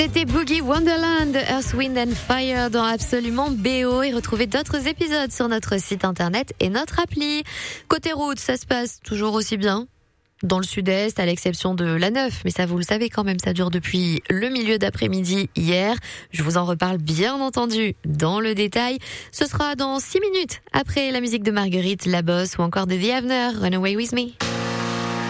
C'était Boogie Wonderland, Earth, Wind and Fire dans Absolument BO et retrouvez d'autres épisodes sur notre site internet et notre appli. Côté route, ça se passe toujours aussi bien dans le sud-est, à l'exception de la 9, mais ça vous le savez quand même, ça dure depuis le milieu d'après-midi hier. Je vous en reparle bien entendu dans le détail. Ce sera dans 6 minutes après la musique de Marguerite, La Bosse ou encore de The Avener, Run Away With Me.